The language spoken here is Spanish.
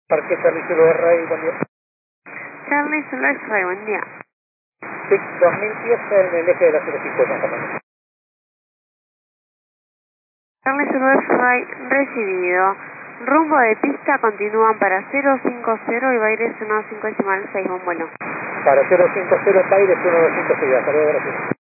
Parque Charlie Zulu Rey, buen día. Charlie Zulu Rey, buen día. Sí, 2010 en el eje de la 050. Charlie Zulu Rey, recibido. Rumbo de pista continúan para 050 y Baires 1.5 6, buen vuelo. Para 050 Baires 1.5 hasta luego, gracias.